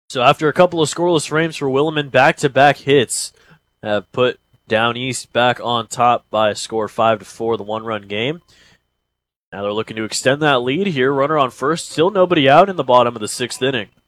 So after a couple of scoreless frames for Williman, back-to-back hits have put Down East back on top by a score 5-4, the one-run game. Now they're looking to extend that lead here. Runner on first, still nobody out in the bottom of the 6th inning.